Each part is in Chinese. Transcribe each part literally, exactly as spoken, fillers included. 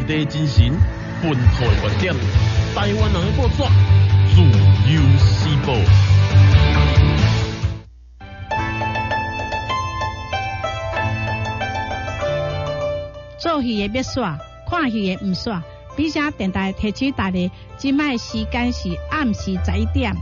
地精神，本土观点，台湾人的报纸，自由时报。 做戏的要耍，看戏的唔耍。比声电台提醒大家，即卖时间是暗时十一点。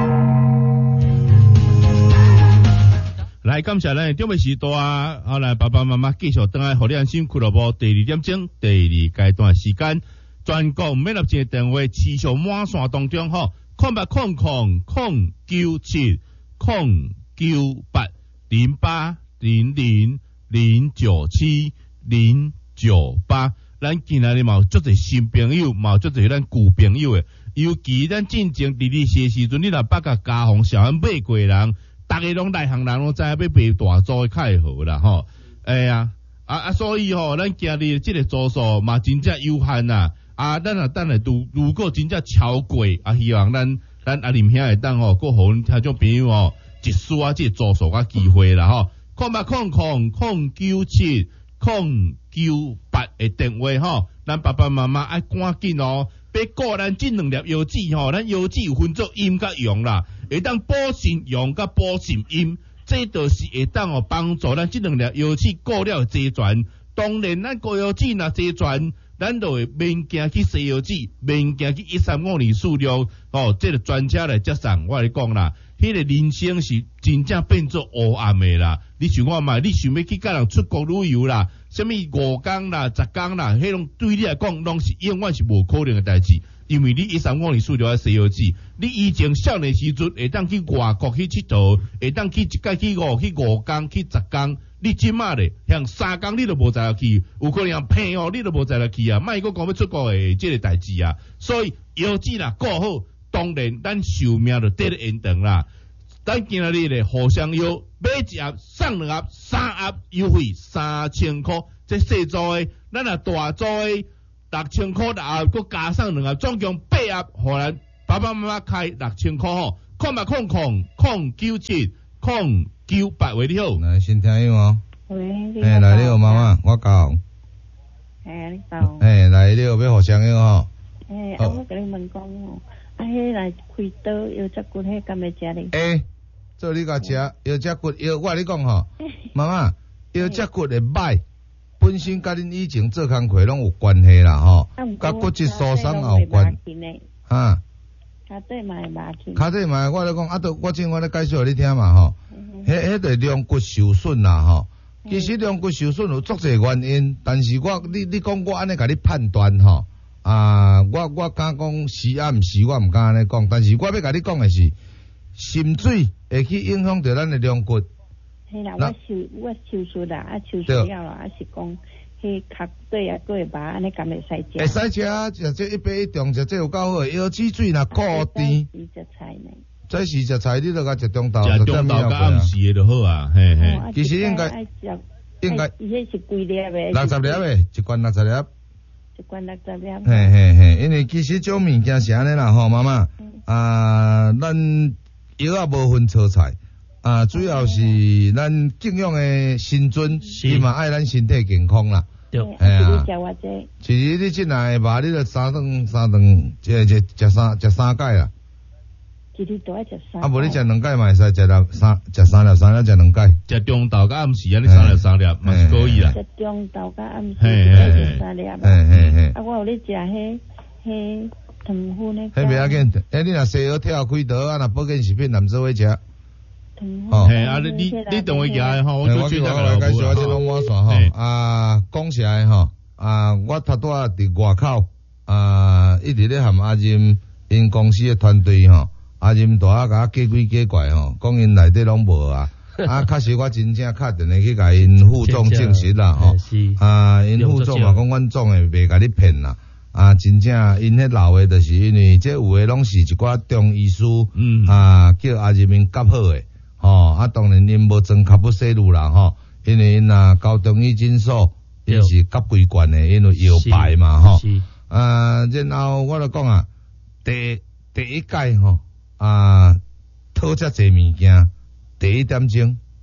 来，感谢咱的中美时代啊！好来，爸爸妈妈继续等来互你安心俱乐部第二点钟第二阶段时间，全国每粒钱的电话持续满线当中吼，空八空空空九七空九八零八零零零九七零九八。咱今仔日嘛有足侪新朋友，嘛有足侪咱旧朋友诶。尤其咱进前伫你些时阵，你若捌甲家红小安买过的人。大家拢内行人拢知影要买大租的较会好啦吼，哎呀，啊啊，所以吼，咱今日即个租数嘛真正有限呐，啊，咱若等下如如果真正超过，啊，希望咱咱阿林兄会当吼，各互听众朋友吼，一丝啊即个租数甲机会啦吼，空八空空空九七空九八的电话吼，咱爸爸妈妈爱赶紧哦。要顾咱即两粒药子吼，咱药子有分做阴甲阳啦，会当补肾阳甲补肾阴，这就是会当哦帮助咱即两粒药子顾了齐全。当然，咱顾药子若齐全，咱就会免惊去西药子，免惊去一三五二数量哦，这个专车来接送。我来讲啦，迄、那个人生是真正变做黑暗的啦。你想看嘛？你想要去甲人出国旅游啦？什么五天啦、十天啦，迄种对你来讲，拢是永远是无可能的代志。因为你一三五二数条西药子，你以前少年时阵会当去外国去佚佗，会当去一届去五去五天去十天，你即马咧，像三天你都无在去，有可能像平哦，你都无在去啊，莫讲讲要出国的即个代志啊。所以药子啦顾好，当然咱寿命就得咧延长啦。咱今仔日咧互相药买一盒送两盒，三盒优惠三千块，这细组的，咱若大组的六千块，六盒佮加上两盒，总共八盒，互咱爸爸妈妈开六千块吼。空八空空空九七空九八，喂你好， 来先听友哦。 喂， 哎，来你好妈妈，我教。 哎，你教。 哎，来你好，要互相友吼。 哎，啊，我甲你问讲哦，啊，迄来开刀腰脊骨，迄敢会食哩？ 哎。做你甲食腰脊骨腰，我你讲吼，妈妈腰脊骨的歹，本身甲恁以前做工课拢有关系啦吼，甲骨质疏松也有关。哈， 骹底嘛会麻起。 骹底嘛，我咧讲啊，都我正我咧介绍你听嘛吼，迄迄个两骨受损啦吼。其实两骨受损有足侪原因，但是我你你讲我安尼甲你判断吼，啊，我我敢讲是啊，毋是我毋敢安尼讲，但是我要甲你讲的是。心水会去影响到咱的两骨。 嘿啦，我手我手术啦，啊手术了啦，啊是讲，迄脚底啊，佫会麻，安尼敢会使食？ 会使食啊，食这一杯一中食，这有够好。腰脊椎若固定， 时食菜呢？ 这时食菜，你著甲食中豆， 食中豆甲暗时的就好啊，嘿嘿。 其实应该应该， 伊迄是几粒的？ 六十粒的，一罐六十粒。 一罐六十粒。 嘿嘿嘿，因为其实种物件是安尼啦，吼妈妈，啊，咱。药也无分错菜，啊，主要是咱敬仰的神尊，伊嘛爱咱身体健康啦。 对，哎呀， 其实你进来吧，你著三顿三顿，这这食三食三盖啦。 一日都爱食三。 啊，无你食两盖嘛会使食粒三食三粒三粒食两盖。 食中豆甲暗时啊，你三粒三粒嘛是可以啦。 食中豆甲暗时爱食三粒。 嘿嘿嘿。 啊，我有咧食迄迄。糖分咧， 迄袂要紧，哎，你若西药跳开刀，啊，若保健食品难做伙食。 糖分，嘿，啊，你你你等我下吼，我做最大个介绍我这拢满线吼，啊，讲实诶吼，啊，我头拄仔伫外口，啊，一直咧含阿任因公司诶团队吼，阿任大啊甲我假鬼假怪吼，讲因内底拢无啊，啊，确实我真正敲电话去甲因副总证实啦吼，啊，因副总嘛讲阮总诶袂甲你骗啦。啊，真正因迄老诶，就是因为这有诶拢是一寡中医师，嗯，啊，叫阿人民夹好诶，吼，啊，当然因无装卡布西路啦，吼，因为因啊高中医诊所，因是夹规罐诶，因为摇摆嘛，吼，啊，然后我就讲啊，第第一届吼，啊，讨遮济物件，第一点钟，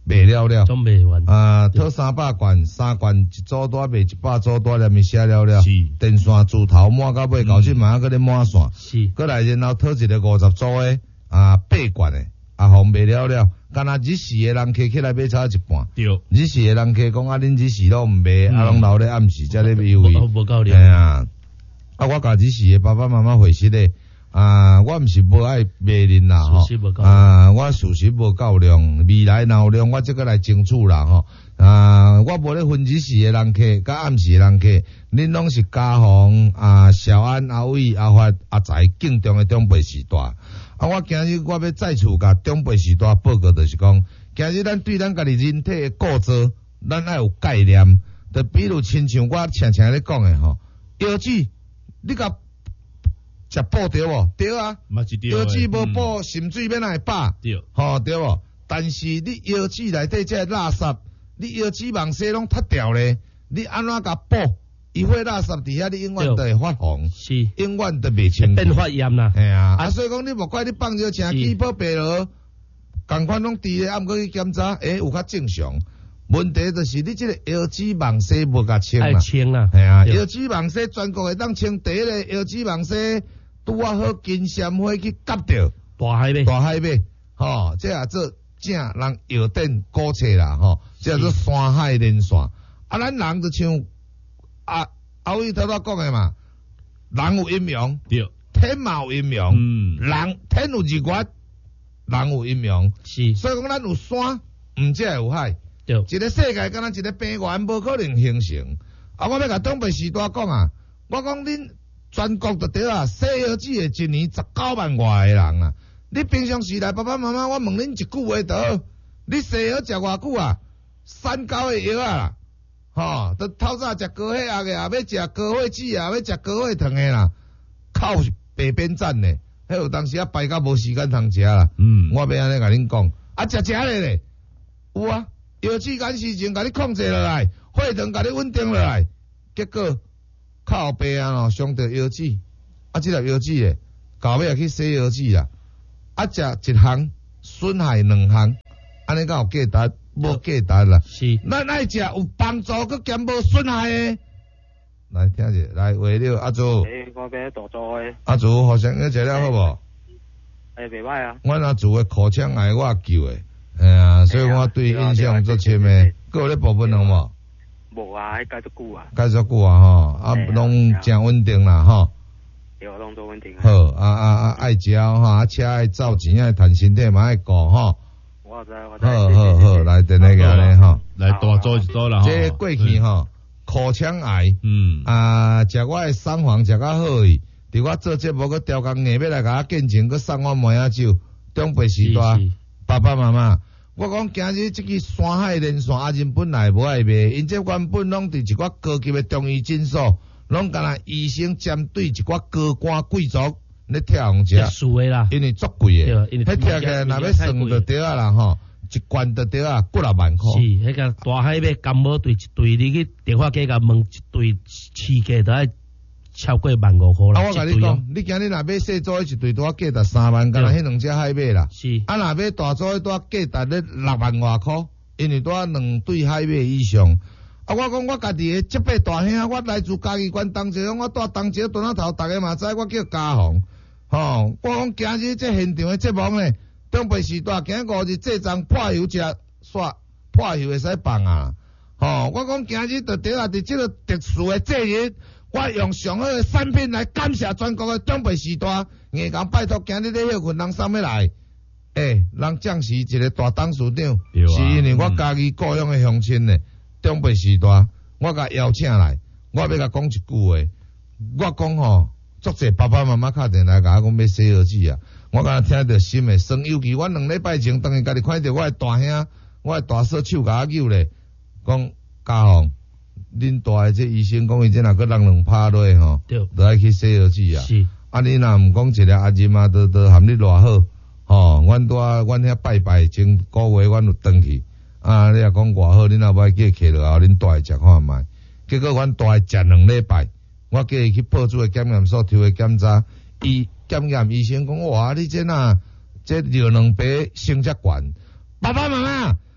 卖了了， 总卖完啊，套三百罐，三罐一组单卖一百组单，连咪写了了， 是电线自头满到尾，到即马搁咧满线， 是， 过来然后套一个五十组诶，啊八罐诶，啊互卖了了，干那日时诶人客起来买差一半， 对， 日时诶人客讲啊，恁日时都毋卖，啊拢留咧暗时才咧优惠， 无够了， 哎呀，啊我家日时诶爸爸妈妈回息咧。啊，我毋是无爱卖恁啦吼，啊，我事实无够量，未来若有量，我即个来争取啦吼。啊，我无咧分日时诶人客，甲暗时诶人客，恁拢是家宏啊、小安、阿伟、阿发、阿财敬重诶长辈时代。啊，我今日我要再次甲长辈时代报告，就是讲，今日咱对咱家己人体诶构造，咱爱有概念。就比如亲像我常常咧讲诶吼，腰子，你甲食补对无？对啊，腰子无补，心水要哪会饱？ 对， 吼对无？但是你腰子内底这垃圾，你腰子网丝拢脱掉咧，你安怎甲补？伊会垃圾伫遐，你永远都会发红， 是， 永远都袂清。 变发炎啦。 嘿啊，啊所以讲你莫怪你放尿请起泡白落，共款拢伫咧，暗过去检查，诶、欸、有较正常。问题就是你即个腰子网丝无甲清啦， 爱清啦。 系啊，腰子网丝全国会当清第一个腰子网丝。拄啊好金闪花去夹着大海尾， 大海尾，吼，这也做正人药典古册啦，吼，这做山海连线。啊，咱人就像啊阿伟头头讲的嘛，人有阴阳， 对， 天嘛有阴阳， 嗯， 人天有日月，人有阴阳， 是， 所以讲咱有山，毋则有海， 对， 一个世界敢若一个平原，无可能形成。啊，我要甲东北时代讲啊，我讲恁。全国就对啊，西药子诶一年十九万外个人啊！你平常时来爸爸妈妈，我问恁一句话倒，你西药食偌久啊？三高诶药啊啦，吼，都透早食高血压诶，也要食高血脂啊，要食高血糖诶啦，靠白边站呢，迄有当时啊排到无时间通食啦。 嗯， 我要安尼甲恁讲，啊食食咧咧，有啊，药剂赶时阵甲你控制落来，血糖甲你稳定落来，结果。靠背啊咯，伤着腰子，啊，即粒腰子诶，到尾也去洗腰子啦，啊，食一项损害两项，安尼敢有价值？无价值啦。 是， 咱爱食有帮助，佮兼无损害诶。来听者，来话了，阿祖。 诶，我要大做诶。 阿祖，互相个食了好无？ 诶，袂歹啊。 阮阿祖诶口腔癌我救诶，哎呀，所以我对印象足深诶。佮有咧部分有无？ 无啊，迄介足久啊， 介足久啊吼，啊拢真稳定啦吼。 对，拢都稳定。 好，啊啊啊，爱食吼，啊车爱走钱，爱趁身体嘛爱顾吼。 我知，我知。 好好好，来等那个安尼吼， 来大做一做啦吼。 这过去吼，口腔癌， 嗯啊，食我诶送房食较好伊，伫我做节目个调工硬要来甲我见证，佮送我梅仔酒，长辈时代，爸爸妈妈。我讲今日即个山海连线阿仁本来无爱卖，因这原本拢伫一寡高级的中医诊所，拢敢若医生针对一寡高官贵族咧跳红食， 属诶啦， 因为足贵诶，迄跳起来若要算就对啊啦吼，一罐就对啊，几若万箍。 是，迄个大海尾甘某队一队，你去电话机甲问一队饲价都爱超过万五箍啦。 啊，我甲你讲，你今日若买细组一队多价值三万，敢若迄两只海尾啦。 是。 啊，若买大组多价值咧六万外箍，因为多两对海尾以上。啊，我讲我家己诶，即辈大兄，我来自嘉义县东石，我住东石墩仔头，逐个嘛知，我叫家宏。吼，我讲今日这现场诶节目呢，长辈时代，今五日这张破油食煞，破油会使放啊。吼，我讲今日就对啊，伫即个特殊诶节日。我用上好诶产品来感谢全国诶长辈时代，硬讲拜托今日咧休困人送要来，诶、欸，人将是一个大董事长， 啊、 是因为我家己雇佣诶乡亲咧，长辈时代，我甲邀请来，我要甲讲一句话，我讲吼，足济爸爸妈妈敲电来甲我讲要洗儿子啊，我敢听着心诶酸，尤其阮两礼拜前当然家己看到我诶大兄，我诶大嫂手甲我扭咧，讲家宏。恁大诶，这医生讲伊这若个人两拍落吼， 对， 都爱去洗耳子啊。 是， 啊，你若毋讲一个阿姨嘛，都都含你偌好，吼，阮拄啊，阮遐拜拜前个月，阮有转去，啊，你若讲偌好，恁若要叫伊徛落后，恁大诶食看觅。结果阮大诶食两礼拜，我叫伊去报主诶检验所抽诶检查，伊检验医生讲，哇，你这若这尿两杯升遮悬，爸爸妈妈。拜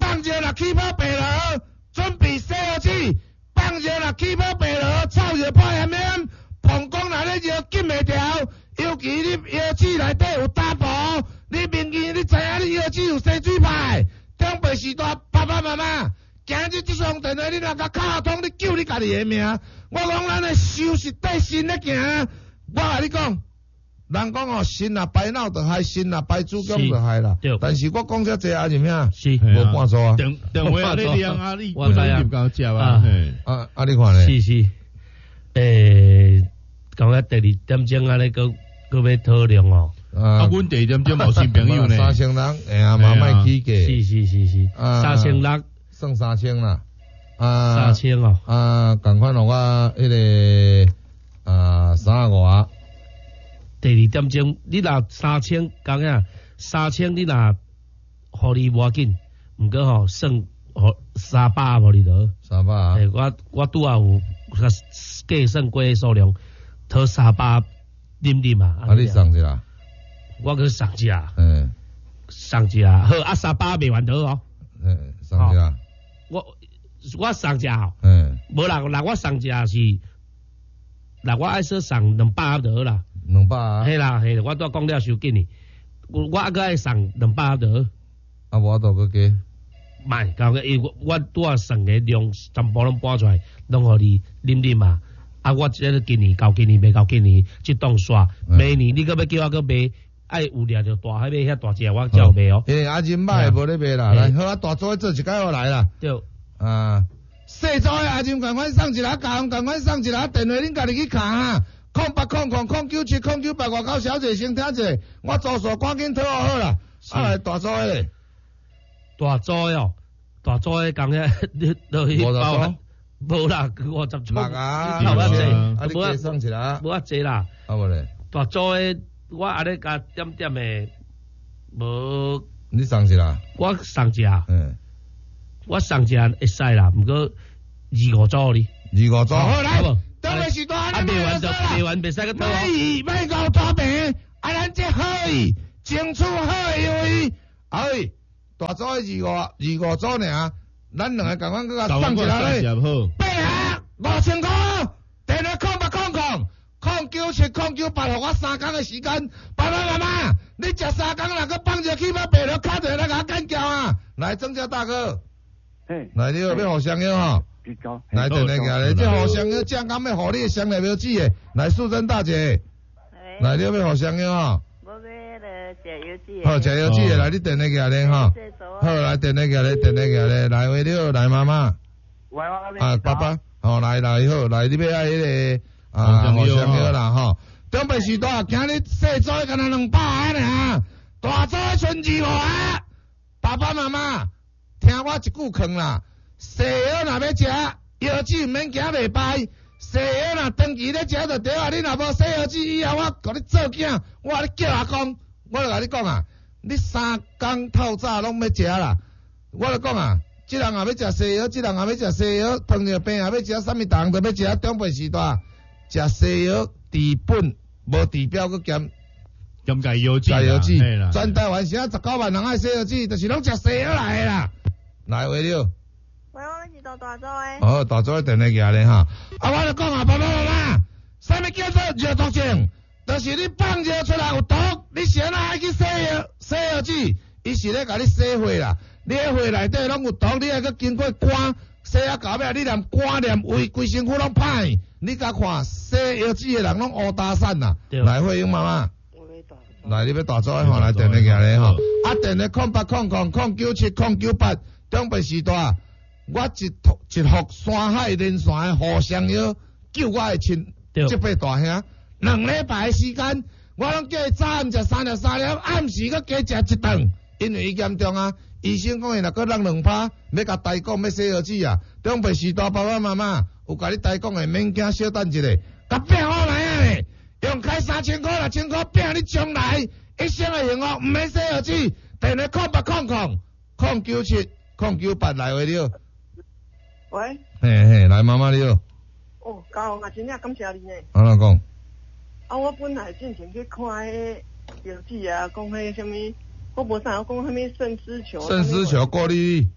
放热啦，起泡白螺，准备洗好水，放热啦，起泡白螺，炒热泡咸咸，膀胱内咧热紧袂调，尤其你腰子内底有大薄，你明年你知影你腰子有生水派，长辈时代爸爸妈妈，今日这项电话你若甲卡通，你救你家己的命，我讲咱的收拾对心咧行，我甲你讲。人讲哦，心啊白脑就害，心啊白子宫就害啦。但是我讲遮济阿仁兄， 是无半数啊。 等等会啊，你量啊，你我知啊， 刚食啊。 啊啊，你看咧？ 是是。诶，讲啊第二点钟啊，咧个个要讨论哦。 啊，阮第二點鐘冇新朋友呢。 三千人，哎呀，慢慢起價。 是是是是。三千六， 算三千啦。啊， 三千哦。 啊，共款互我迄個啊三外。 第二點鐘，你若三千講啊，三千你若互你無要緊，毋過吼算互三百互你得。 三百啊？ 誒，我我拄啊有計算過數量，討三百啉啉啊。 啊，你送一啦？ 我去送一啊。 嗯。 送一啊，好啊，三百未完得哦。 嗯，送一啊。 我我送一吼。 嗯。 無啦，若我送一是，若我愛說送兩百得啦。 两百啊， 係啦係啦，我都講了收緊你，我我個愛送兩百得， 啊我都個加， 唔係講個，因為我我都係送嘅量全部攏搬出來，攏互你啉啉嘛，啊我即個今年到今年未到今年，即檔刷，明年你個要叫我個買，愛有掠就大海買遐大隻，我叫買哦。 誒阿仁買無咧買啦，來好啊大組做一間我來啦， 對， 啊細組嘅阿仁趕快送一啦，教趕快送一啦，電話恁家己去卡啊。空八空空空九七空九八外口小姐先聽者，我做數趕緊討好好啦。啊來大組咧， 大組哦，大組嘅講嘅，你都去包，無啦，五十組。 六啊， 冇一隻， 啊你加送一啦， 冇一隻啦。 啊無咧， 大組嘅我阿咧加點點嘅，無。 你送一啦？ 我送一啊。 嗯。 我送一會使啦，毋過二五組你。 二五組好來。當然是大啊，未完就未完，袂使個討。 咪咪搞大病，啊咱這好意，爭取好意位，哎，大組二五二五組爾，咱兩個共阮擱甲送一下咧，八下五千塊，電話空八空空，空九七空九八，互我三工嘅時間，爸爸媽媽，你食三工若個放隻起碼白了卡在那個干叫啊，來曾家大哥，來你要要互相邀吼。來電嚟嘅，即互相約，正啱要互你雙嚟標誌嘅，來素貞大姐，來你要互相約吼。 我買了食油紙。 好，食油紙嘅，來你電嚟嘅咧吼。好，來電嚟嘅咧，電嚟嘅咧，來為了來媽媽。啊，爸爸，好來來好，來你要愛迄個啊互相約啦吼。準備時代，今日細組敢若兩百個爾，大組剩二五個。爸爸媽媽，聽我一句勸啦。西藥若要食，藥劑毋免驚袂敗。西藥若長期咧食就對啊！你若無西藥劑以後，我甲你做囝，我你叫阿公，我就甲你講啊，你三工透早攏要食啦。我就講啊，即人也要食西藥，即人也要食西藥，糖尿病也要食，啥物糖都要食。長輩時代食西藥治本，無治標佫減。 咁計藥劑， 計藥劑，全台灣省十九萬人愛西藥劑，就是攏食西藥來啦。來為了。 喂，我是做大組誒。 哦，大組電嚟嘅咧哈，啊，我就講啊，爸爸媽媽，啥物叫做熱毒症？就是你放熱出來有毒，你先愛去洗藥，洗藥劑，伊是咧甲你洗血啦，你迄血內底攏有毒，你愛去經過肝，洗啊到尾，你連肝連胃規身軀攏歹，你甲看洗藥劑嘅人攏烏打散啦，來惠英媽媽。來，你要大組吼，來電嚟嘅咧吼，啊，電嚟空八空空空九七空九八，中北時代。我一托一服山海連線互相邀救我的親即輩大兄，兩禮拜的時間，我攏叫伊早暗食三粒三粒，暗時佫加食一頓，因為伊嚴重啊，醫生講伊若佫弄兩拍，要甲代講要洗藥劑啊，中輩時代爸爸媽媽有甲你代講的免驚，小等一下，甲拼好來啊咧，用開三千塊六千塊拼你將來一生的幸福，毋免洗藥劑，電話空八空空空九七空九八來回了。 喂， 嘿嘿，來媽媽你好。 哦，教我真正感謝你呢。 安怎講？ 啊，我本來之前去看迄藥劑啊，講迄什麼，我無啥，我講什麼腎絲球。 腎絲球過濾。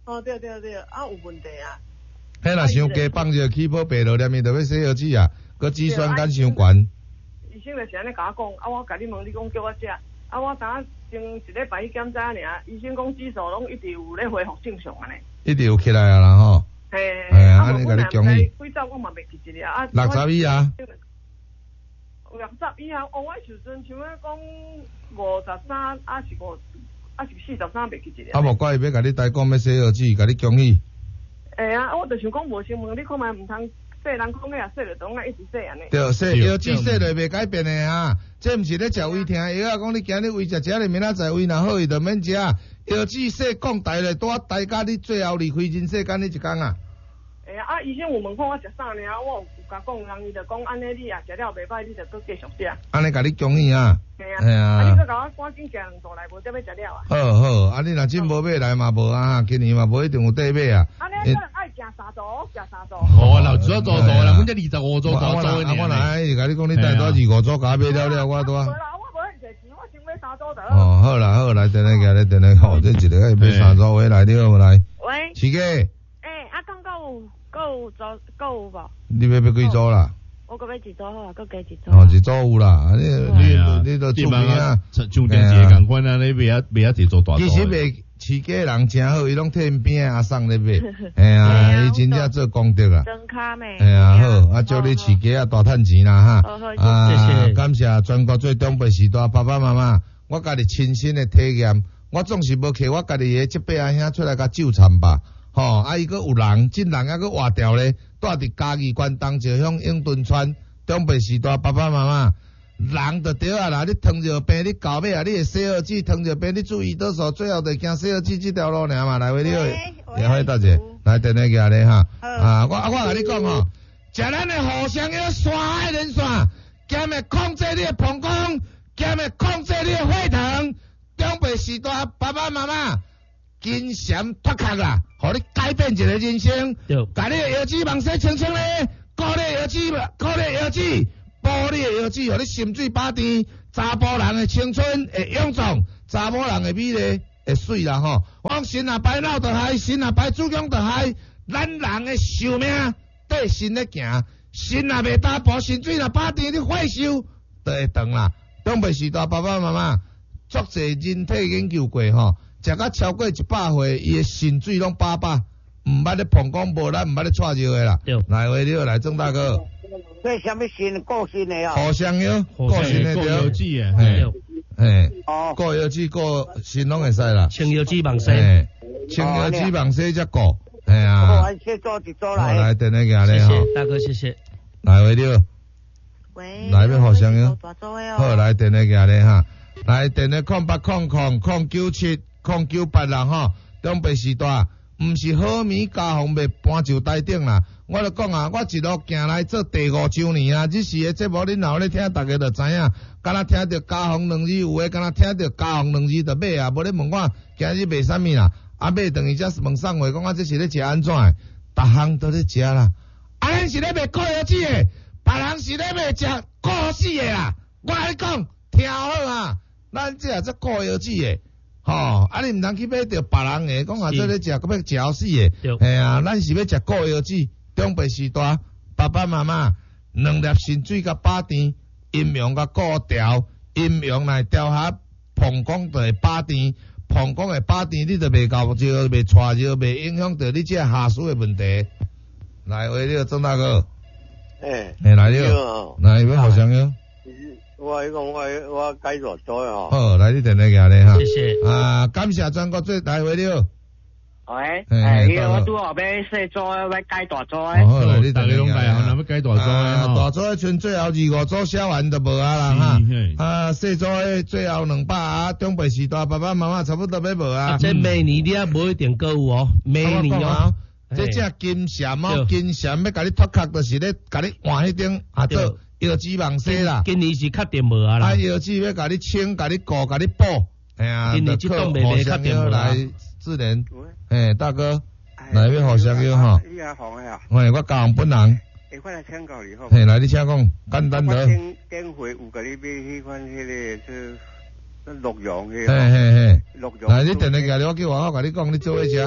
哦对对对，啊有问题啊。 迄若伤加放着起泡白落念伊就要洗药水啊，佮脂酸感伤悬。 医生就是安尼甲我讲，啊我甲你问，你讲叫我食，啊我昨仔前一礼拜去检查尔，医生讲指数拢一直有咧恢复正常安尼。一直有起来啊啦吼。 嘿， 系啊，安尼甲你建议。 几早我嘛袂记一个啊。 六十以啊。 六十以后，我时阵像咧讲五十三，啊是五，啊是四十三袂记一个。啊无怪伊要甲你代讲要洗药水，甲你建议。 哎啊，我就想讲无想问你看卖毋通洗人讲个也洗了，当啊一直洗安尼。 对，洗药水洗了袂改变的啊，这毋是咧食胃疼药啊，讲你今日胃食食了，明仔载胃若好伊就免食。药水洗讲大咧，多大家你最后离开人世间你一工啊。 哎呀，啊医生有问看我食啥尔，我有甲讲，人伊就讲安尼你也食了袂歹，你就搁继续食。 安尼甲你建议啊。 系啊。系啊。啊你搁甲我赶紧食两肚内无得要食了啊。 好好，啊你若真无买来嘛无啊，今年嘛无一定有得买啊。 啊你爱食三组，食三组。 哦，老早做做啦，阮这二十五组做做的。 我来甲你讲，你带多二五组甲买了了，我多。 无啦，我无遐济钱，我想买三组的。 哦，好啦好来，等下家咧，等下吼，这一个爱买三组回来了，来。 喂。 七个。诶， 啊，刚够有够有组够有无？ 你要要几组啦？ 我个要一组好啊，搁加一组。 哦，一组有啦，你你你都出名啊， 像电视共款啊，你买啊买啊一组大组。 其实卖饲鸡人真好，伊拢替因边阿送咧买，哎呀，伊真正做功德啊。 真卡咩？ 哎呀好，啊祝你饲鸡啊大趁钱啦哈。啊，感谢全国最长辈时代爸爸妈妈，我家己亲身的体验，我总是无摕我家己的即辈阿兄出来甲纠缠吧。吼，啊伊佫有人，真人还佫活掉咧，住伫嘉义县东石乡永敦村，长辈时代爸爸妈妈，人就对啊啦，你糖尿病你到尾啊，你会洗药水，糖尿病你注意多少，最后就行洗药水这条路尔嘛，来为你，也可以大姐，来等下个咧哈，啊我啊我甲你讲吼，食咱的互相药山海连线，兼会控制你的膀胱，兼会控制你的血糖，长辈时代爸爸妈妈。金蝉脱壳啦，互你改变一个人生。对，甲你的药水梦洗清清咧，膏你的药水，膏你的药水，玻璃的药水，互你心水饱甜。查甫人的青春会永壮，查某人的美丽会水啦吼。我讲神啊白闹就害，神啊白主讲就害，咱人的寿命对神咧行，神啊袂打破，心水若饱甜，你血寿就会长啦。长辈时代爸爸妈妈，足侪人体研究过吼。食到超过一百岁，伊的肾水拢饱饱，毋捌咧膀胱无力，毋捌咧喘尿的啦。来话了，来郑大哥。 这什么肾固肾的啊？ 互相药，固肾的对。药剂诶， 嘿，嘿， 哦， 固药剂、固肾拢会使啦。 清药剂网洗， 清药剂网洗才固，系啊。 好，先做一做来。 来，等下个咧吼。 谢谢大哥，谢谢。 来话了。 喂。 来要互相药。好，来等下个咧哈。来，电话空八空空空九七。空九八啦吼，长辈时代，毋是好米加红袂搬就台顶啦。我就讲啊，我一路行来做第五周年啊，这时的节目恁老咧听，大家就知影。敢若听到加红两字，有诶敢若听到加红两字就买啊，无咧问我今日买啥物啦？啊买等于才问送话，讲我这是咧食安怎诶？逐项都咧食啦。啊，咱是咧卖固有子诶，别人是咧卖食固死诶啦。我甲你讲，听好啊，咱这也做固有子诶。吼、哦，啊！你毋通去买着别人诶，讲啊，做咧食，搁要嚼死诶。系啊，咱是要食固药子，长辈时代，爸爸妈妈两粒肾水甲饱甜，阴阳甲固调，阴阳来调下，膀胱就会饱甜，膀胱会饱甜，你就袂够热，袂喘热，袂影响到你这下属诶问题。来，为了郑大哥， 诶， 诶，来了，来要互相药。 我讲我我改做做哦。 好，来你电话下咧哈。 谢谢。 啊，感谢全国最大会了。 喂，诶，伊我拄好要细组，要改大组诶。 好，来你大家拢改啊，那要改大组诶。 大组诶，剩最后二五组写完就无啊啦哈。啊，细组诶，最后两百啊，长辈时代爸爸妈妈差不多要无啊。 这明年你啊无一定够有哦，明年哦。 这只金蝉哦，金蝉要甲你脱壳，就是咧甲你换迄顶啊做。药剂网洗啦， 今年是确定无啊啦。 啊，药剂要甲你清、甲你固、甲你补，哎呀， 今年这档未未确定无来自然，哎，大哥，来要互相药哈。 你阿红啊？ 喂，我教红本人。 诶，我来请教你好。 嘿，来你请讲，简单的。 我顶顶回有甲你买迄款迄个这洛阳迄。 嘿嘿嘿。 洛阳。 来，你电话来，我叫外口甲你讲，你做伙食。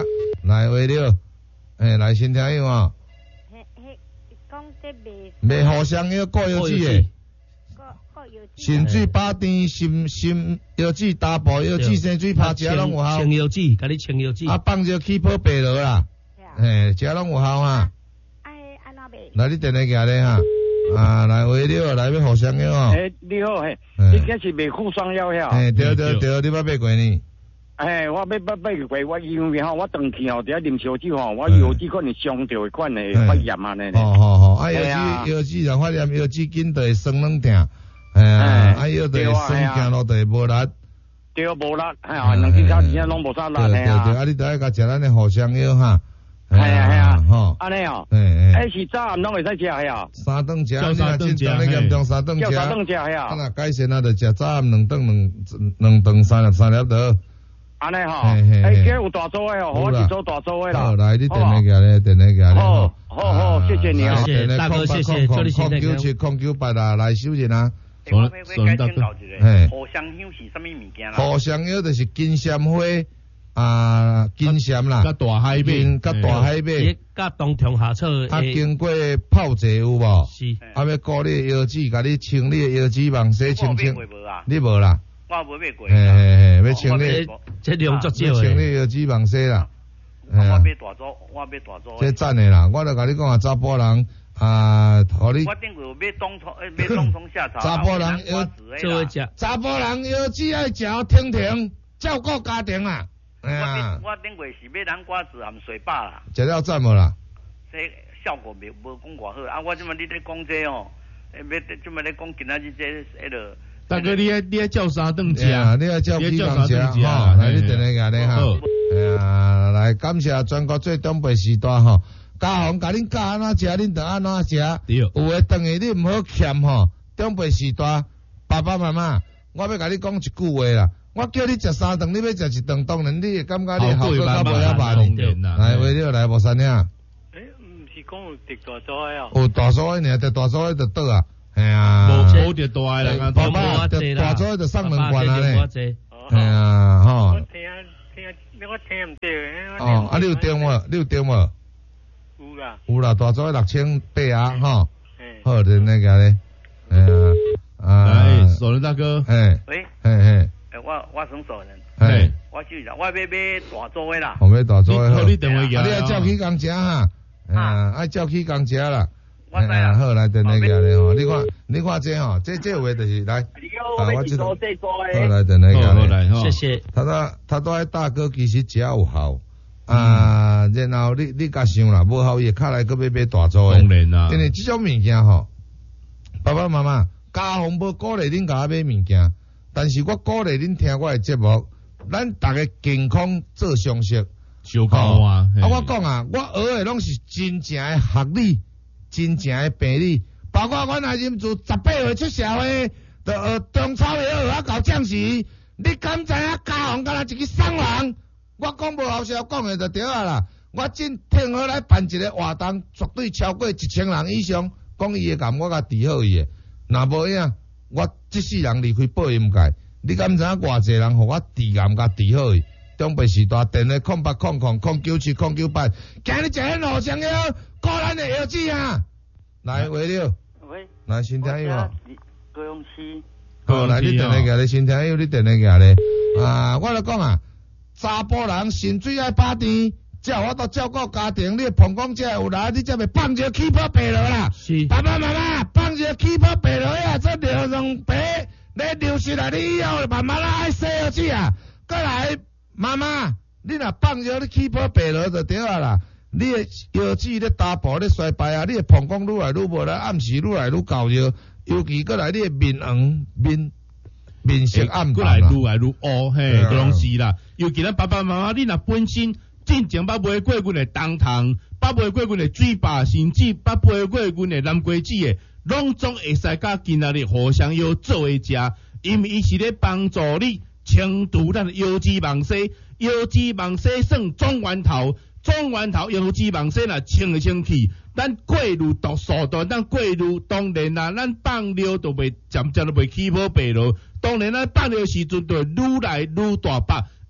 来话了，诶，来先听有啊。 嘿嘿，讲这卖卖互相药过药剂诶。肾水把甜、心心药剂、大补药剂、生水拍食拢有效。 清药剂，甲你清药剂。 啊，放着起泡白落啦，嘿，食拢有效哈。 哎，安怎卖？ 来，你电话举咧哈。啊，来话了，来要互相药哦。 诶，你好嘿，你这是卖护霜药遐？ 嘿，对对对，你捌买过呢？ 哎，我买买买过，我因为吼，我长期吼伫遐啉烧酒吼，我药剂可能伤着款诶发炎啊呢。 哦哦哦，啊药剂药剂若发炎，药剂紧就会酸软疼。哎呀，啊药就会酸，行路就会无力。 对，无力，哎呀，两只脚趾拢无啥力啊。 对对对，啊你著爱甲食咱诶互相药哈。 系啊系啊， 吼， 安尼哦， 诶诶，是早暗拢会使食系啊。 三顿食，你若真正咧严重三顿食。 叫三顿食系啊。 啊若改善啊，就食早暗两顿两两顿三粒三粒得。 安尼吼，诶，今有大组诶哦，我是做大组诶啦。 好，来你电话举咧，电话举咧。 好，好好，谢谢你啊， 谢谢大哥，谢谢，祝你新年快乐。 空九七空九八啊，来收人啊。 我我该请教一个，藿香香是什么物件啦？ 藿香药就是金蝉花啊，金蝉啦， 甲大海马， 甲大海马， 甲冬虫夏草， 啊，经过泡者有无？ 是， 啊，要过你药剂，甲你清理药剂网洗清清。你无啦？ 我无买过。 嘿嘿嘿，要清理， 这量足少诶。清理药剂网洗啦。 我买大组，我买大组。 这赞诶啦，我著甲你讲啊，查甫人。啊，互你我顶过买冬虫，诶，买冬虫夏草。 查甫人要做食， 查甫人要只爱食天庭，照顾家庭啊。 哎呀，我顶过是买南瓜子含水霸啦。 食了赞无啦？ 这效果无无讲偌好啊！我即摆你咧讲这哦，诶，要即摆咧讲今仔日这迄落。 大哥，你爱你爱叫三顿食， 你爱叫几顿食吼？来，你电话举咧哈。哎呀，来感谢全国最东北时代吼。家红甲恁教安怎食，恁着安怎食。有诶，当下你毋好欠吼。长辈时代，爸爸妈妈，我要甲你讲一句话啦。我叫你食三顿，你要食一顿，当然你会感觉你效果较无遐慢。来，为了来无三领。 诶，毋是讲有特大组诶哦。 有大组诶，尔特大组诶就倒啊。系啊。 无无特大诶啦， 爸爸特大组诶就送两罐啊咧。系啊，吼。 我听听，我听毋到。 哦，啊，你有电无？你有电无？ 有啦， 有啦，大组六千八啊，吼，好的那个咧，哎呀， 啊，守仁大哥， 哎， 喂， 嘿嘿， 哎，我我从守仁， 哎， 我去啦，我要买大组的啦， 我买大组的， 好，你电话你要照起工食哈，啊，爱照起工食啦，我知啦，好来电话个咧吼，你看你看这吼，这这位就是来，啊，我知道，好来电话个咧， 谢谢， 他说他说大哥其实只有效。啊，然后你你甲想啦，无效伊卡来搁要买大组诶， 当然啦， 因为即种物件吼，爸爸妈妈家父无鼓励恁甲我买物件，但是我鼓励恁听我诶节目，咱逐个健康做常识， 小高啊， 啊我讲啊，我学诶拢是真正诶学理，真正诶病理，包括阮阿啉自十八岁出社会，就学中草药学到讲时，你敢知影家父敢若一个送人？我讲无好笑，讲诶就对啊啦。我真挺好来办一个活动，绝对超过一千人以上。讲伊会干，我甲治好伊诶。若无影，我即世人离开保险界。你敢知影偌济人互我治癌甲治好伊？中北时代电话空八空空空九七空九八，今日食迄路上药，果咱诶药剂啊！来，喂了， 喂， 来先听伊无？ 高雄市， 好，来你电话举咧，先听伊，你电话举咧。啊，我来讲啊。查甫人薪水爱把甜，才有法度照顾家庭。你膀胱才有力，你才袂放着起泡白落啦。 是， 爸爸妈妈放着起泡白落呀，这流脓白，你流失来，你以后慢慢啦爱洗药剂啊。过来，妈妈，你若放着你起泡白落就对啊啦。你的药剂咧大步咧衰败啊，你的膀胱愈来愈无力，暗时愈来愈厚热，尤其过来你的面黄面。面色暗过来愈来愈乌，嘿，拢是啦。尤其咱爸爸妈妈，你若本身真正捌买过阮的冬虫，捌买过阮的水霸，甚至捌买过阮的南瓜子的，拢总会使甲今仔日互相药做伙食，因为伊是咧帮助你清除咱药剂网塞，药剂网塞算中源头，中源头药剂网塞若清来清去。咱过滤毒素度，咱过滤当然啦，咱放尿都袂渐渐都袂起泡白咯。当然咱放尿时阵就愈来愈大把，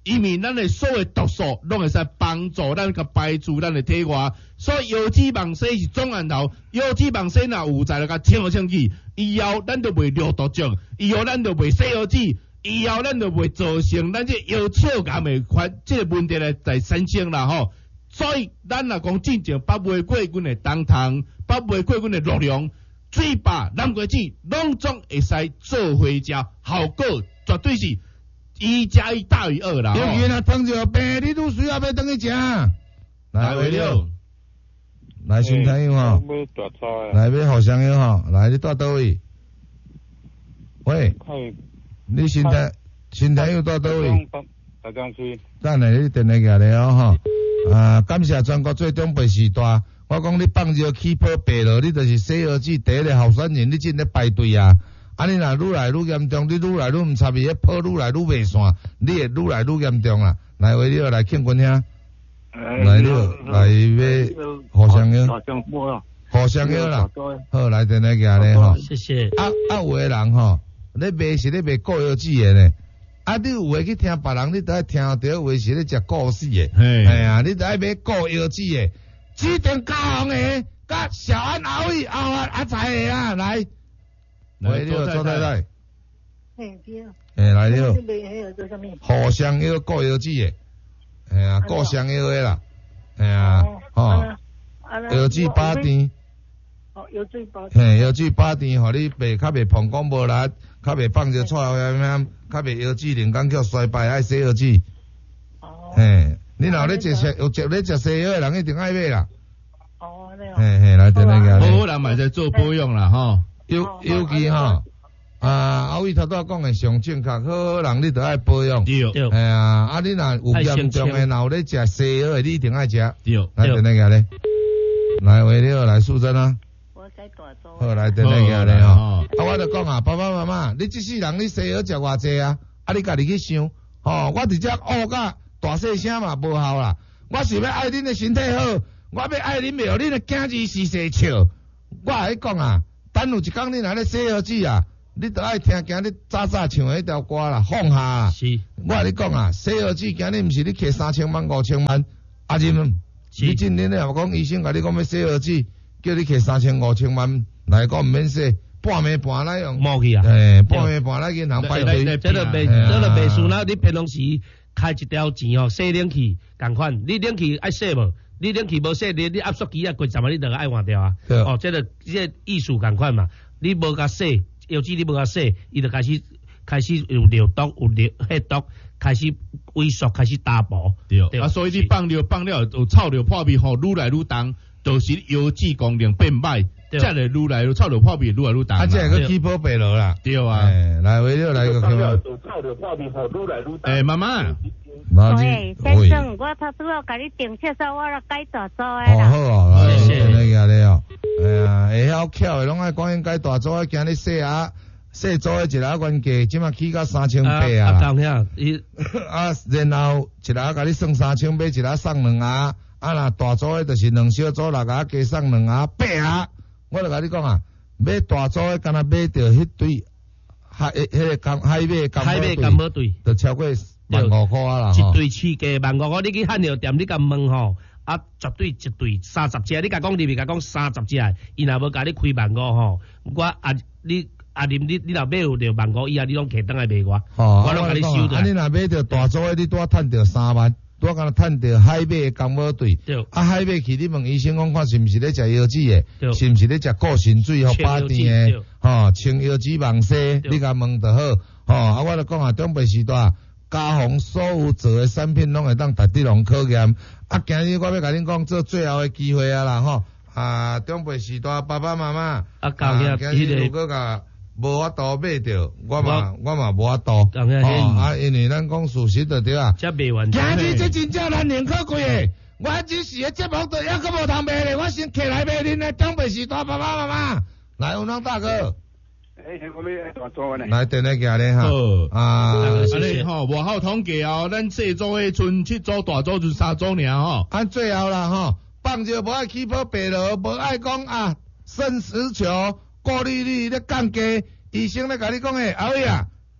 因为咱的所有毒素拢会使帮助咱甲排除咱的体外，所以腰子网西是总案头，腰子网西若有在甲清清气，以后咱就袂尿毒症，以后咱就袂洗腰子，以后咱就袂造成咱这腰鞘癌的款这个问题咧在产生啦吼。所以咱若讲真正八袂过阮的东糖，八袂过阮的热量，水吧、南瓜子拢总会使做伙食，效果绝对是。一加一大于二啦！ 尤其那糖尿病，你都需要要等去食。来，为了，来身体药哈，来买好香药哈，来你住倒位？喂，你身体身体药住倒位？ 大江区。 等下你电话过来哦哈。啊，感谢全国最中北时代。我讲你放尿起泡白了，你就是西药剂第一个候选人，你真咧排队啊！啊！你若愈来愈严重，你愈来愈毋插伊，迄泡愈来愈袂散，你会愈来愈严重啊！来，为了来庆君兄，来了来买互相药，互相药啦，好来电话寄咧吼。 谢谢。 啊啊，有诶人吼，咧卖是咧卖固药剂诶呢。啊，你有诶去听别人，你都爱听到话是咧食固死诶。哎呀，你都爱买固药剂诶，指定高行诶，甲小安后位后啊阿财诶啊，来。喂，你好，周太太。 嘿，对。 诶，来你好。 你卖迄个做啥物？ 互相药固药剂诶，哎呀，固相药诶啦，哎呀，吼，药剂八甜。 哦，药剂八甜。 嘿，药剂八甜，互你袂较袂膀胱无力，较袂放着错呀呀，较袂腰子连钢叫衰败，爱洗药剂。哦。嘿，你若咧食食有食咧食西药诶人一定爱买啦。 哦，安尼哦。 嘿嘿，来电话个。 好人嘛在做保养啦吼。 尤尤其吼，啊，阿伟头拄讲诶上正确，好人你都爱保养。 对。 哎呀，啊你若有严重诶，若有咧食西药诶，你一定爱食。 对。 来电话个咧，来为了来素贞啊。 我该大做。 好，来电话个咧吼。啊，我就讲啊，爸爸妈妈，你即世人你西药食偌济啊？啊，你家己去想，吼，我直接学甲大细声嘛无效啦。我是要爱恁诶身体好，我要爱恁袂互恁诶囝儿是细笑。我来讲啊。等有一工你若咧洗药剂啊，你都爱听今日早早唱迄条歌啦，放下啦。 是， 我甲你讲啊，洗药剂今日毋是你摕三千万、五千万，阿仁，你今年咧若讲医生甲你讲要洗药剂，叫你摕三千、五千万来讲毋免洗，半暝半来用。 冒去啊！ 诶，半暝半来银行排队。 这个袂，这个袂输啦！你平常时开一条钱哦，洗冷气共款，你冷气爱洗无？你冷气无洗，你你压缩机啊，几十万你就爱换掉啊。哦，这个这个艺术共款嘛，你无甲洗，药剂你无甲洗，伊就开始开始有尿毒，有尿血毒，开始萎缩，开始打薄。 对。啊，所以你放尿放了有臭尿破味吼，愈来愈重，就是药剂功能变歹，才会愈来愈臭尿破味，愈来愈重。 啊，这个起泡白了啦。 对啊。 来，为了来个什么？ 臭尿破味吼，愈来愈重。诶，妈妈。 喂，先生，我头拄要甲你订厕所，我来改大组诶啦。 哦，好啊，来，谢谢你哦。哎呀，会晓巧诶，拢爱讲应该大组诶，今日细啊，细组诶一个原价，即马起到三千八啊。 啊，讲遐，伊啊，然后一个甲你算三千八，一个送两下，啊，若大组诶，就是两小组六下加送两下八下。我就甲你讲啊，买大组诶，敢若买着迄堆海迄个港海马港海马港宝队， 就超过。万五块啊啦， 一对起价万五块，你去汉药店，你甲问吼，啊，绝对一对三十只，你甲讲入面甲讲三十只，伊若无甲你开万五吼，我啊你啊啉你你若买有着万五以下，你拢摕倒来卖我，我拢甲你收着。 啊，你若买着大组诶，你拄啊趁着三万，拄啊敢若趁着海马诶港宝队，啊海马去你问医生讲看是毋是咧食药剂诶，是毋是咧食固肾水或八甜诶，吼，清腰子网西，你甲问就好，吼，啊我就讲啊，中北时代。家phòng所有做诶产品拢会当达得拢考验，啊，今日我要甲恁讲做最后诶机会啊啦吼，啊，中辈时代爸爸妈妈， 啊，今日如果甲无法度买着，我嘛我嘛无法度，哦，啊，因为咱讲事实就对啊， 这卖完， 今日这真正难能可贵诶，我只是诶节目都抑阁无通卖咧，我先起来卖恁诶中辈时代爸爸妈妈，来，有啷大哥。来，电话寄咧哈。啊， 安尼吼，外口统计哦，咱细组诶，剩七组，大组就三组尔吼。 按最后啦吼，放就无爱起泡白落，无爱讲啊，生死球，过滤率咧降低，医生咧甲你讲诶，阿伟啊，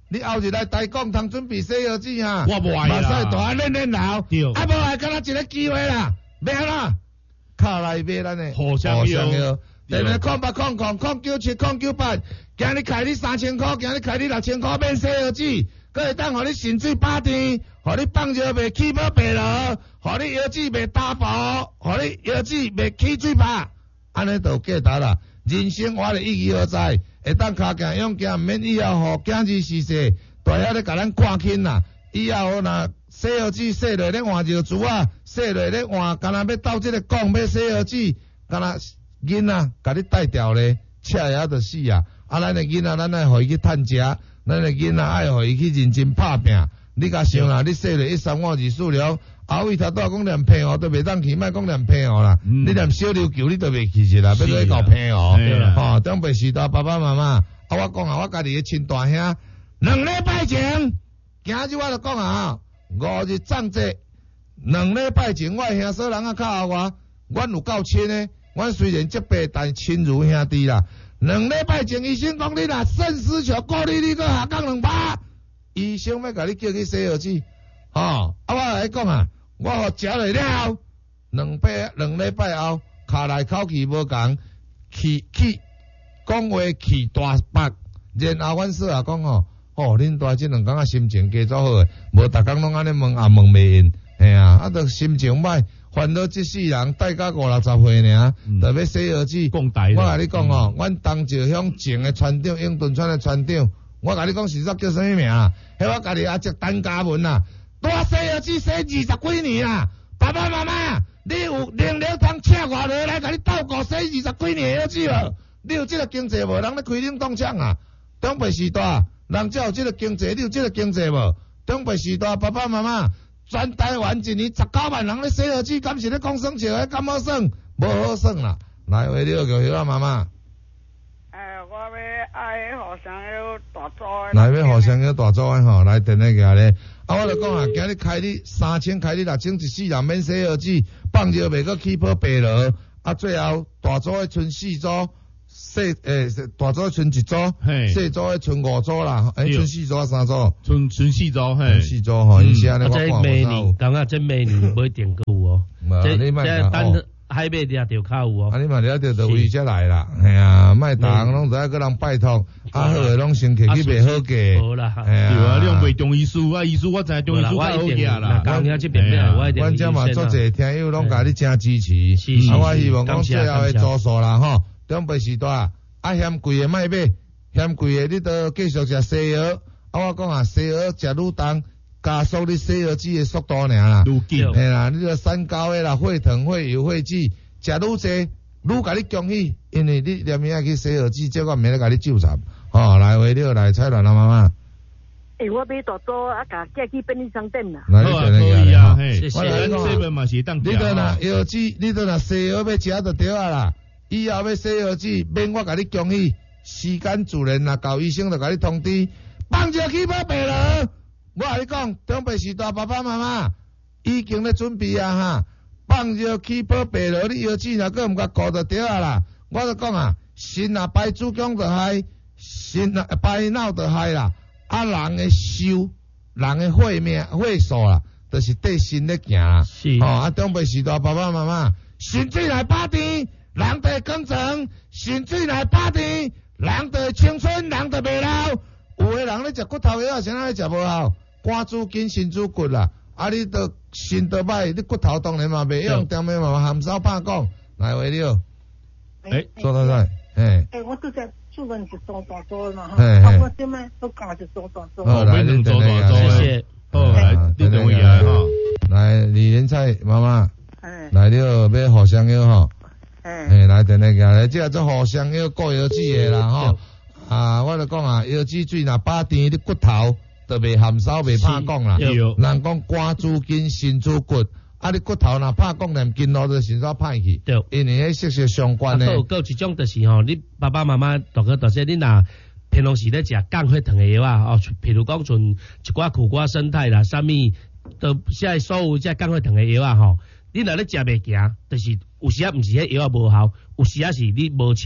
你后日来台港通准备西药纸哈， 我无爱啦， 马赛大练练老，啊无爱敢若一个机会啦，免啦，靠来买咱的互相药， 电话空八空空空九七空九八，今日开你三千块，今日开你六千块免西药纸，搁会当互你肾水饱甜，互你放尿袂起泡白落，互你腰子袂打薄，互你腰子袂起水泡，安尼就有价值啦。人生活的意义何在？会当骹行勇行，免以后互囝儿逝世，大遐咧甲咱看轻啦。以后若洗药纸洗落咧换尿珠啊，洗落咧换，敢若要斗即个讲要洗药纸，敢若囡仔甲你带掉咧，车也就死啊！啊，咱的囡仔，咱爱互伊去趁食，咱的囡仔爱互伊去认真拍拼。你甲想啦，你洗落一三五二四六，后尾头拄仔讲连平哦，都袂当去，莫讲连平哦啦。你连小琉球你都袂去去啦，要做搞平哦。吼，长辈时代爸爸妈妈，啊，我讲啊，我家己的亲大兄，两礼拜前，今日我就讲啊，五日葬节，两礼拜前我兄嫂人啊靠我，阮有够亲的。阮虽然结拜，但亲如兄弟啦。两礼拜前医生讲你若肾丝球过你，你搁下降两百，医生要甲你叫去洗药纸，吼、哦。啊，我来讲啊，我互食落了，两拜两礼拜后，骹内口气无共，气气讲话气大白，然后阮嫂也讲吼，哦，恁大即两工啊心情加做好诶，无逐工拢安尼问也问袂应，嘿啊，啊，着心情歹。烦恼这世人，大家五六十岁尔，特别洗药纸。我甲你讲哦，阮东石乡前的村长，永顿村的村长，我甲你讲实在叫啥物名啊？迄我家己阿只单家文啊，大洗药纸洗二十几年啊！爸爸妈妈，你有能力通请外来来甲你斗过洗二十几年的药纸无？你有这个经济无？人咧开冷冻厂啊！长辈时代，人才有这个经济，你有这个经济无？长辈时代，爸爸妈妈。全台湾一年十九万人咧洗药纸，敢是咧讲算笑，敢好算？无好算啦！来，为了叫晓啊妈妈。 诶，我要爱互相要大组诶。 来，要互相要大组诶吼，来电话个咧。啊，我就讲啊，今日开你三千，开你六千，一世人免洗药纸，放尿袂搁起泡白落。啊，最后大组诶剩四组，细诶大组剩一组，细组诶剩五组啦，诶剩四组三组， 剩剩四组嘿， 四组吼，以前咧我看明年，感觉这明年不一定够哦。这这等海买掠着较有哦。 啊，你嘛掠着就为则来啦，系啊，卖逐项拢都爱个人拜托，啊好诶拢先摕去卖好价。 好啦， 对啊，你用卖中医师啊，医师我知中医师较好价啦。 讲遐这边咩？我一定。 阮遮嘛做侪听友拢甲你真支持，啊，我希望讲最后诶助数啦吼，长辈时代。啊，嫌贵诶莫买，嫌贵诶你都继续食西药。啊，我讲啊，西药食愈重，加速你洗药纸诶速度尔啦。 愈紧。 嘿啦，你个三高诶啦，血糖、血油、血脂，食愈侪，愈甲你恭喜，因为你连夜去洗药纸，这我毋免咧甲你纠缠。吼，来回了来彩乱啦妈妈。 诶，我买大多啊，甲寄去便利商店啦。 来，你等下可以啊，嘿， 我来讲啊， 你倒若药纸，你倒若西药要食就对啊啦。以后要洗药纸，免我甲你恭喜，时间自然若到，医生就甲你通知，放尿起泡白落。我甲你讲，长辈时代爸爸妈妈已经咧准备啊哈，放尿起泡白落，你药纸若搁毋甲顾就对啊啦。我就讲啊，肾若排子宫就害，肾若排脑就害啦。啊，人诶寿，人诶血命、血数啦，就是对肾咧行啦。 是。 哦，啊，长辈时代爸爸妈妈，肾水来饱甜。人的工程，肾水来饱甜，人的青春，人的未老。有的人咧食骨头药，谁咧食无好？肝主筋，肾主骨啦。啊，你都肾都歹，你骨头当然嘛袂用，点咩嘛含少怕讲。来为了， 诶， 做得来，诶。 诶，我都在做人是做大做嘛哈， 啊，我现在都搞是做大做。 好，来，你等下， 谢谢。 好，来，你等下来哈。 来，李莲菜妈妈，来了要互相药吼。诶，来电话个来，即个做互相药过药剂诶啦吼。啊，我就讲啊，药剂水若饱甜，你骨头就袂含少，袂怕讲啦。人讲肝主筋，肾主骨，啊，你骨头若怕讲连筋路就先煞歹去。 对， 因为迄息息相关诶。 啊，有一种就是吼，你爸爸妈妈大哥大姐，你若平常时咧食降血糖诶药啊，哦，譬如讲像一寡苦瓜生态啦，啥物，都现在所有即降血糖诶药啊吼。你若咧食袂行，就是有时啊，毋是迄药啊无效，有时啊是你无清，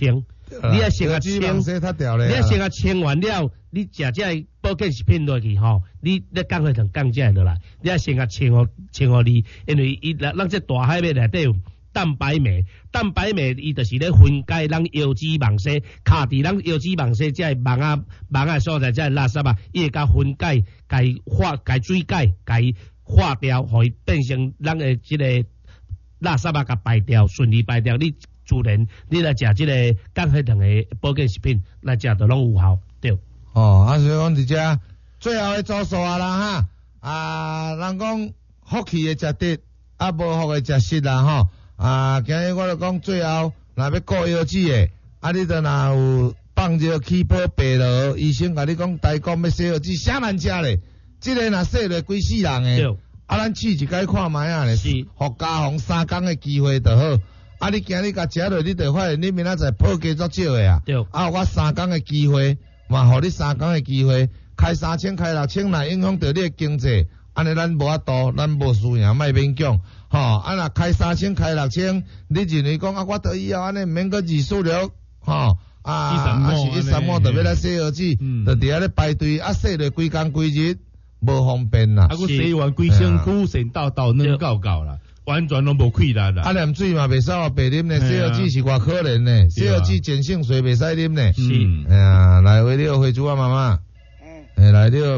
你要先啊清，你要先啊清完了，你食这保健食品落去吼，你你降血糖降下落来，你要先啊清好清好你，因为伊咱咱这大海里内底有蛋白酶，蛋白酶伊就是咧分解咱腰脂肪细，卡伫咱腰脂肪细即个网啊网啊所在即个垃圾啊，伊会甲分解，甲伊化，甲水解，甲伊化掉，互伊变成咱的即个垃圾啊，甲排掉，顺利排掉，你自然你来食即个降血糖的保健食品，来食就拢有效，对。 哦，啊，所以讲伫遮最后的招数啊啦哈，啊，人讲福气的食得，啊无福的食失啦吼。啊，今日我就讲最后，若要顾腰子的，啊，你都若有放着起泡白落，医生甲你讲大讲要洗腰子，啥难食咧？即个若洗落规世人诶，啊，咱试一摆看卖啊咧，互家红三工的机会就好。啊，你今日甲食落，你就发现你明仔载泡加足少诶啊。啊，我三工的机会，嘛，互你三工的机会，开三千开六千，若影响到你的经济，安尼咱无法度，咱无输赢，莫勉强。吼、哦，啊若开三千开六千，你认为讲啊，我得以后安尼毋免个二数了，吼、哦、啊，啊是一三五特别来洗腰子，嗯、就伫遐咧排队，啊洗落规工规日无方便啦。 啊，佮洗完规身躯神道道软到到啦，完全拢无气力啦。 啊，啉水嘛袂使话白啉咧，洗腰子是偌可怜咧，洗腰子碱性水袂使啉咧。是，哎呀，来为了回主啊妈妈，哎，来了要。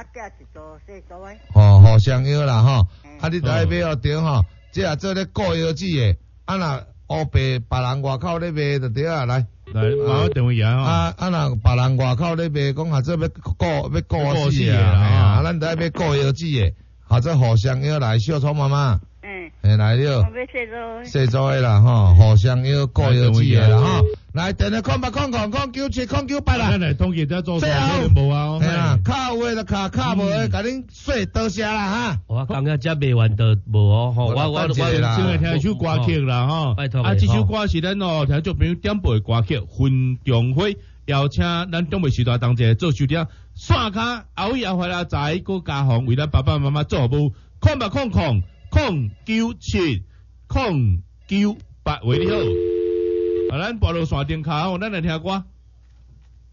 哦，互相腰啦吼。啊！你来买哦对吼，即啊做咧顾腰子诶，啊若乌白别人外口咧卖就对啊，来来，麻烦电话呀吼。啊啊若别人外口咧卖，讲下做要顾要顾死诶啊，咱得要顾腰子诶，或者互相腰来小聪妈妈。嗯。诶来了。我要洗澡。洗澡诶啦吼，互相腰顾腰子诶啦吼。来，电话空八空空空九七空九八啦。 咱来统计在做啥？无啊。 嘿啦，卡有诶就卡，卡无诶，甲恁说多谢啦哈。 我刚刚才卖完都无哦，吼，我我我先来听一首歌曲啦吼。拜托。啊，这首歌是咱哦，听众朋友点播的歌曲《分中会》，邀请咱中卫时代同齐做收听。线卡后以后回来在个家访为咱爸爸妈妈做服务，空八空空空九七空九八为你好。啊，咱跋落线顶卡，咱来听歌。